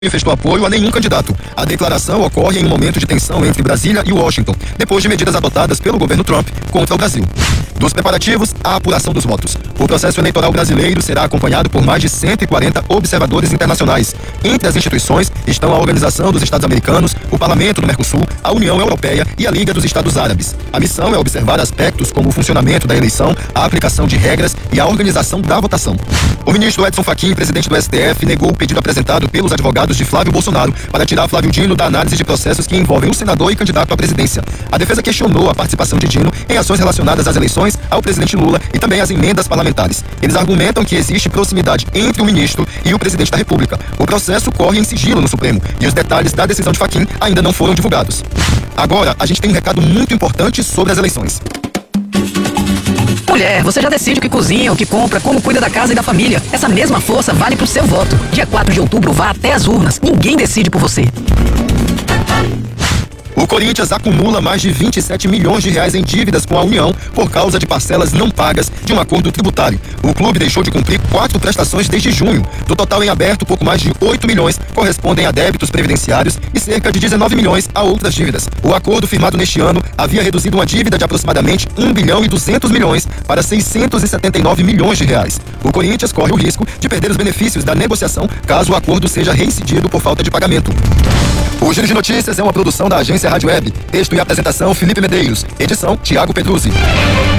manifestou apoio a nenhum candidato. A declaração ocorre em um momento de tensão entre Brasília e Washington, depois de medidas adotadas pelo governo Trump contra o Brasil. Dos preparativos à apuração dos votos. O processo eleitoral brasileiro será acompanhado por mais de 140 observadores internacionais. Entre as instituições estão a Organização dos Estados Americanos, o Parlamento do Mercosul, a União Europeia e a Liga dos Estados Árabes. A missão é observar aspectos como o funcionamento da eleição, a aplicação de regras e a organização da votação. O ministro Edson Fachin, presidente do STF, negou o pedido apresentado pelos advogados de Flávio Bolsonaro para tirar Flávio Dino da análise de processos que envolvem o senador e candidato à presidência. A defesa questionou a participação de Dino em ações relacionadas às eleições, ao presidente Lula e também às emendas parlamentares. Eles argumentam que existe proximidade entre o ministro e o presidente da República. O processo corre em sigilo no Supremo e os detalhes da decisão de Fachin ainda não foram divulgados. Agora, a gente tem um recado muito importante sobre as eleições. Mulher, você já decide o que cozinha, o que compra, como cuida da casa e da família. Essa mesma força vale pro seu voto. Dia 4 de outubro, vá até as urnas. Ninguém decide por você. O Corinthians acumula mais de 27 milhões de reais em dívidas com a União por causa de parcelas não pagas de um acordo tributário. O clube deixou de cumprir 4 prestações desde junho. Do total em aberto, pouco mais de 8 milhões correspondem a débitos previdenciários e cerca de 19 milhões a outras dívidas. O acordo firmado neste ano havia reduzido uma dívida de aproximadamente 1 bilhão e 200 milhões para 679 milhões de reais. O Corinthians corre o risco de perder os benefícios da negociação caso o acordo seja reincidido por falta de pagamento. O Giro de Notícias é uma produção da agência Rádio Web. Texto e apresentação, Felipe Medeiros. Edição, Tiago Pedruzzi.